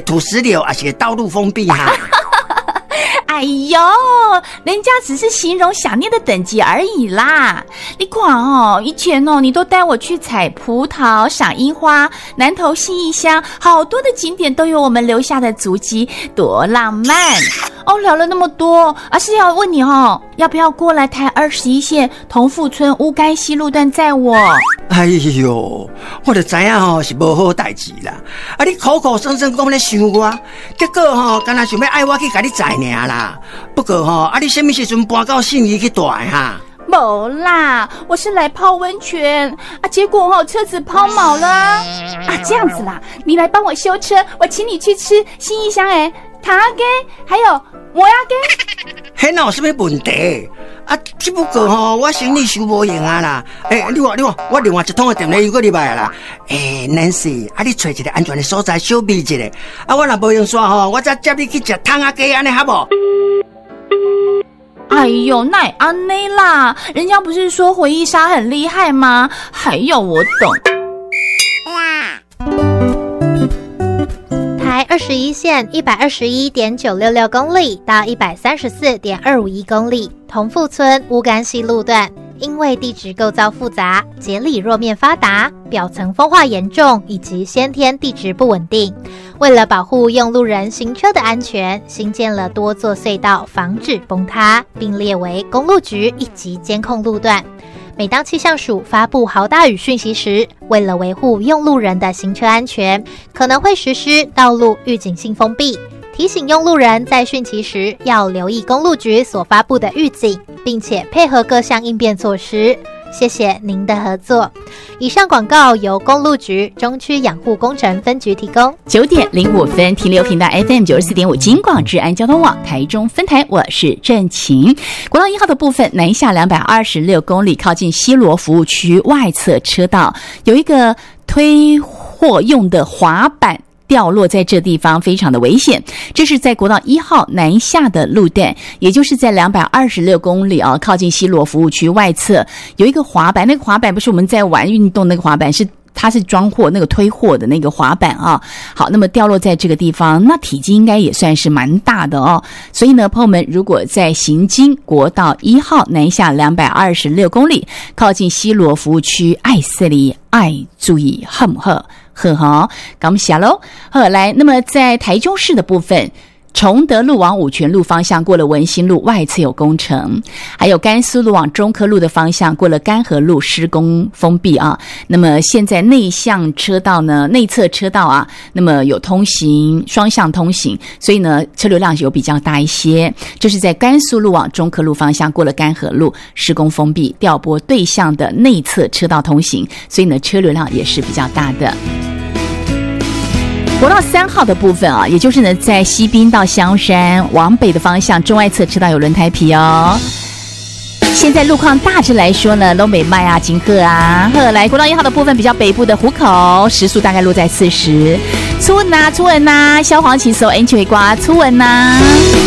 土石流，还是道路封闭哈。 哎呦，人家只是形容想念的等级而已啦。你看哦，以前哦，你都带我去采葡萄、赏樱花，南投信义乡好多的景点都有我们留下的足迹，多浪漫哦！聊了那么多，是要问你哦，要不要过来台21线同富村乌干西路段载我？ 哎呦，我就知影吼是无好代志啦。你口口声声讲咧想我，结果吼干那想要爱我去甲你载尔啦。不过吼，你什么时阵搬到信义去住哈？ 没啦，我是来泡温泉结果车子抛锚了这样子啦，你来帮我修车，我请你去吃信义乡的糖仔鸡，还有磨牙鸡。 迄哪有什么问题？只不过吼，我生理收无用啦。你看，我另外一通的电话又过入来啦。Nancy，你找一个安全的所在小秘一下。我若无用煞吼，我再接你去吃糖仔鸡，安尼好无？ 哎呦，那也安内啦，人家不是说回忆杀很厉害吗？还要我懂。 台21线121.966公里到134.251公里，同富村乌干西路段，因为地质构造复杂、节理弱面发达、表层风化严重以及先天地质不稳定，为了保护用路人行车的安全，新建了多座隧道，防止崩塌，并列为公路局一级监控路段。每当气象署发布豪大雨讯息时，为了维护用路人的行车安全，可能会实施道路预警性封闭，提醒用路人在汛期时要留意公路局所发布的预警，并且配合各项应变措施。谢谢您的合作。以上广告由公路局中区养护工程分局提供。 9点05分，停留频道 FM 94.5金广治安交通网台中分台，我是郑晴。国道1号的部分，南下226公里，靠近西螺服务区外侧车道，有一个推货用的滑板掉落在这地方，非常的危险。这是在国道1号南下的路段，也就是在226公里靠近西螺服务区外侧有一个滑板，那个滑板不是我们在玩运动那个滑板，它是装货那个推货的那个滑板好，那么掉落在这个地方，那体积应该也算是蛮大的所以呢，朋友们如果在行经国道1号南下226公里，靠近西螺服务区爱色里爱注意好不好？好，感谢咯。好，来，那么在台中市的部分，崇德路往五权路方向过了文心路外侧有工程，还有甘肃路往中科路的方向过了甘河路施工封闭那么现在内侧车道那么有通行双向通行，所以呢车流量有比较大一些。就是在甘肃路往中科路方向过了甘河路施工封闭，调拨对向的内侧车道通行，所以呢车流量也是比较大的。国道3号的部分也就是呢在西滨到香山往北的方向，中外侧车道有轮胎皮现在路况大致来说呢，东北麦金鹤来国道1号的部分比较北部的湖口，时速大概落在40。出稳消黄旗手 N 球瓜出稳